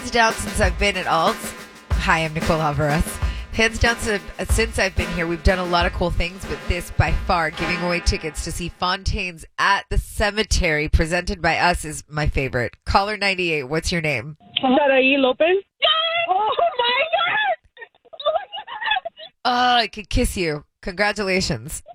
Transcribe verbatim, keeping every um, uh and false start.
hands down, since I've been at Alts. Hi, I'm Nicole Alvarez. Hands down, since I've been here, we've done a lot of cool things, but this by far, giving away tickets to see Fontaines at the Cemetery, presented by us, is my favorite. Caller ninety-eight, what's your name? Saraí Lopez. Oh my God! Oh, I could kiss you. Congratulations.